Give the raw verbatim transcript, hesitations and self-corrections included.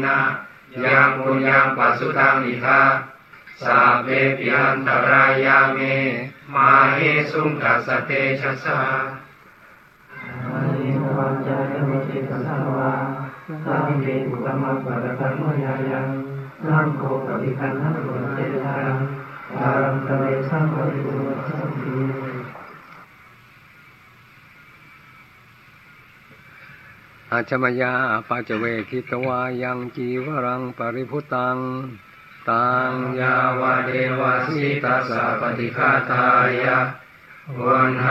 นะยังปุญญังปัสสุตังอิทาสัพเพปิอันตรายาเมมาเหสุงกัสสเตชะสาอานิวัจจะยมติสัสสวาสัพเพปุตมะปะระกัมมยายังนังโคปฏิคันหังโรเจตังอารัมตะเวสัมปะริโภสัมภิอาชมยาปัจเวคิตวายังจีวรังปริพุตังตังยาวะเดวะสิตัสสะปฏิฆาตายะวัน